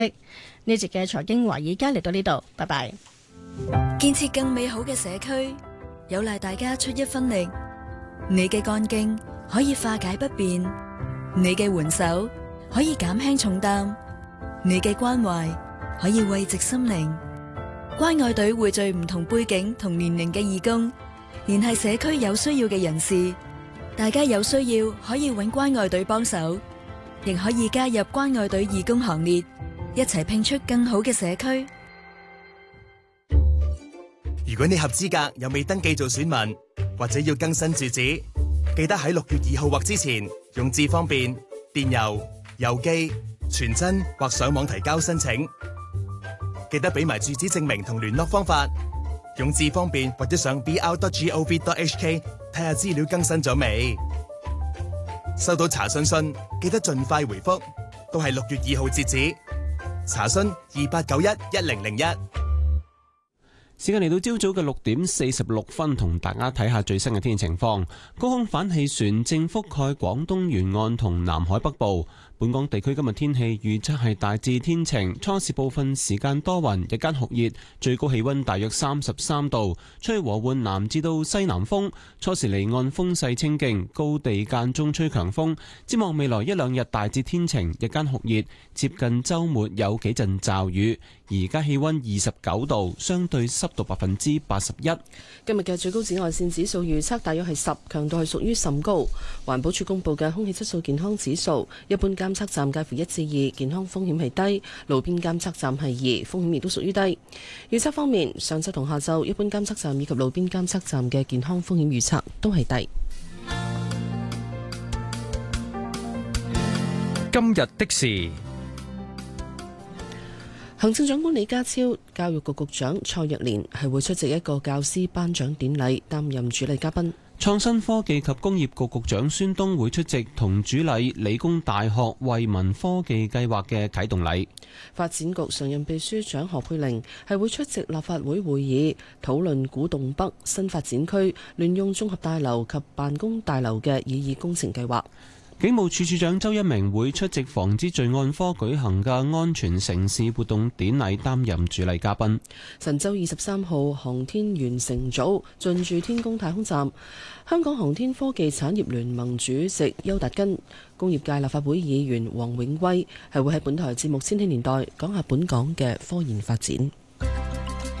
呢節嘅財經華爾街嚟到呢度，拜拜。 建設更美好嘅社區，有賴大家出一分力。你嘅幹勁可以化解不便，你嘅援手可以減輕重擔，你嘅關懷可以慰藉心靈。關愛隊匯聚唔同背景同年齡嘅義工，聯繫社區有需要嘅人士。大家有需要可以搵關愛隊幫手，亦可以加入關愛隊義工行列，一齊拼出更好嘅社區。 如果你合資格又未登記做選民，或者要更新住址，記得喺6月2號或之前用智方便、電郵、郵寄、傳真或上網提交申請。記得俾埋住址證明同聯絡方法，用智方便或者上 br.gov.hk 睇下資料更新咗未。收到查詢信記得盡快回覆，都係6月2號截止。查詢28911001。 時間嚟到朝早嘅6:46，同大家睇下最新嘅天氣情況。高空反氣旋正覆蓋廣東沿岸同南海北部。本港地區今日天氣預測係大致天晴，初時部分時間多雲，日間酷熱，最高氣溫大約33度，吹和緩南至到西南風，初時離岸風勢清勁，高地間中吹強風。展望未來一兩日大致天晴，日間酷熱，接近週末有幾陣驟雨。而家氣溫29度，相對濕度81%。 今日嘅最高紫外線指數預測大約係10，強度係屬於甚高。環保署公布嘅空氣質素健康指數，一般監測站介乎1至2，健康風險係低；路邊監測站係2，風險亦都屬於低。預測方面，上晝同下晝一般監測站以及路邊監測站嘅健康風險預測都係低。 今日的事。 行政長官李家超、教育局局長蔡若蓮係會出席一個教師頒獎典禮，擔任主禮嘉賓。 創新科技及工業局局長孫東會出席同主禮理工大學惠民科技計劃嘅啟動禮。 發展局常任秘書長何佩玲係會出席立法會會議，討論古洞北新發展區聯用綜合大樓及辦公大樓嘅擬議工程計劃。 警務處處長周一鳴會出席防止罪案科舉行嘅安全城市活動典禮，擔任主禮嘉賓。 神舟23號航天員乘組進駐天宮太空站，香港航天科技產業聯盟主席邱達根、工業界立法會議員黃永威係會喺本台節目《千禧年代》講下本港嘅科研發展。